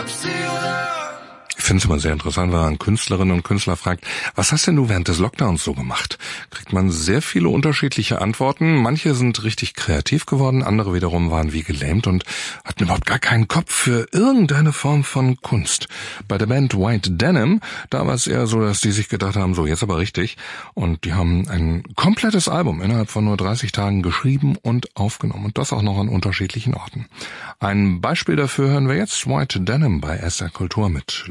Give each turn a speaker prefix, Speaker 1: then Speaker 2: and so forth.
Speaker 1: Ich finde es immer sehr interessant, wenn man Künstlerinnen und Künstler fragt, was hast denn du während des Lockdowns so gemacht? Kriegt man sehr viele unterschiedliche Antworten. Manche sind richtig kreativ geworden, andere wiederum waren wie gelähmt und hatten überhaupt gar keinen Kopf für irgendeine Form von Kunst. Bei der Band White Denim, da war es eher so, dass die sich gedacht haben, so jetzt aber richtig. Und die haben ein komplettes Album innerhalb von nur 30 Tagen geschrieben und aufgenommen. Und das auch noch an unterschiedlichen Orten. Ein Beispiel dafür hören wir jetzt, White Denim bei SR Kultur mit